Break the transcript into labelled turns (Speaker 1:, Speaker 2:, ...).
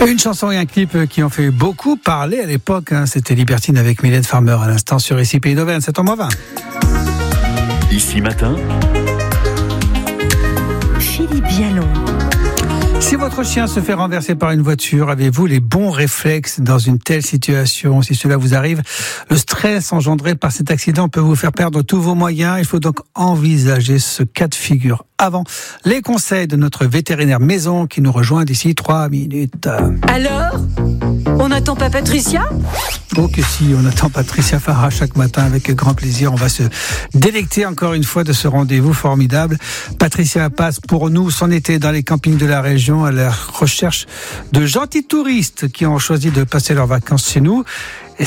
Speaker 1: Une chanson et un clip qui ont fait beaucoup parler à l'époque. C'était Libertine avec Mylène Farmer à l'instant sur ici Pays d'Auvergne. C'est en moins 20.
Speaker 2: Ici matin,
Speaker 3: Philippe Vialon.
Speaker 1: Si votre chien se fait renverser par une voiture, avez-vous les bons réflexes dans une telle situation? Si cela vous arrive, le stress engendré par cet accident peut vous faire perdre tous vos moyens. Il faut donc envisager ce cas de figure avant. Les conseils de notre vétérinaire maison qui nous rejoint d'ici 3 minutes.
Speaker 3: Alors, on n'attend pas Patricia?
Speaker 1: Oh que si, on attend Patricia Farah chaque matin avec grand plaisir. On va se délecter encore une fois de ce rendez-vous formidable. Patricia passe pour nous son été dans les campings de la région à la recherche de gentils touristes qui ont choisi de passer leurs vacances chez nous.